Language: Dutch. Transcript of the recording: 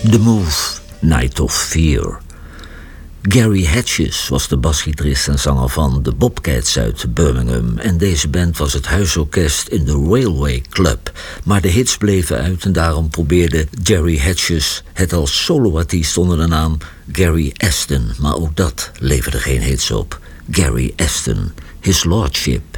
The Move, Night of Fear. Gary Hatches was de basgitarist en zanger van de Bobcats uit Birmingham. En deze band was het huisorkest in de Railway Club. Maar de hits bleven uit en daarom probeerde Gary Hatches het als soloartiest onder de naam Gary Aston. Maar ook dat leverde geen hits op. Gary Aston, His Lordship.